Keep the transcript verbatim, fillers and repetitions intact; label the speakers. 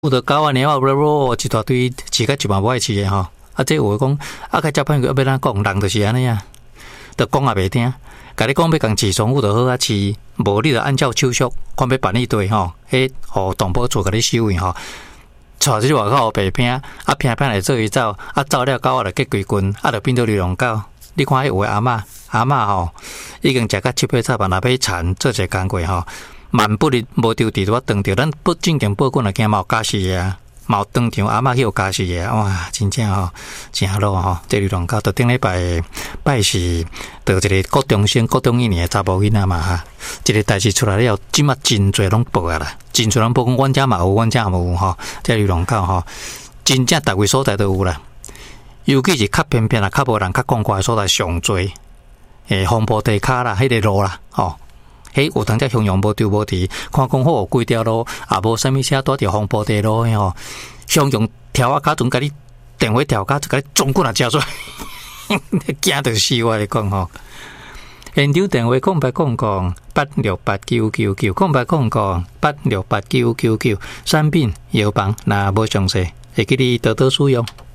Speaker 1: 有的狗啊，猫啊，不不，一大堆饲甲一万不爱饲的吼。啊，这有讲啊，甲交朋友要要咱讲，人就是安尼啊，着讲也袂听。甲你讲要共饲宠物就好啊，饲无你着按照手续，看要办理对吼。迄互动保处甲你收银吼。带出去外口白拼，啊拼拼来做伊走，啊走了狗啊着结规群，啊着变做流浪狗。你看迄有诶阿嬷，阿嬷吼已经食甲七八十万，若要残做者工过吼。万不利无丢地，我当着咱不正经报棍来惊毛假死啊，毛当场阿嬷去有假死啊，哇，真正吼真老吼，这流浪狗到顶礼拜拜是得一个国中生、国中一年查某囡仔嘛哈，这个代志出来了，即马真侪拢报啊啦，真侪拢报讲，阮遮嘛有，阮遮嘛有吼，这流浪狗吼，真正逐位所在都有啦，尤其是较偏僻啦、较无人较广阔的所在上多，诶，黄埔地骹啦，迄个路啦，吼。迄有当只向阳无丢无伫，看讲好有几条路，也无啥物车带着黄埔地路吼，向阳跳啊卡阵，甲你电话跳卡就甲你总棍啊交出来，惊着死我来讲吼。现场电话空白空空八六八九九九空白空空八六八九九九，产品药房若无详细，会记你多多使用。